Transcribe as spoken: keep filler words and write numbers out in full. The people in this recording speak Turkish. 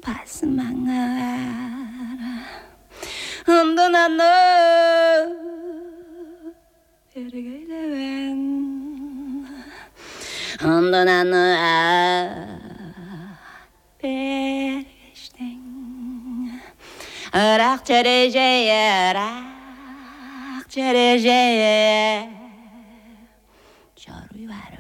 basmağır ondan anı ergeyle ben ondan anı berişten Irak cereceğe Irak cereceğe Çoruy var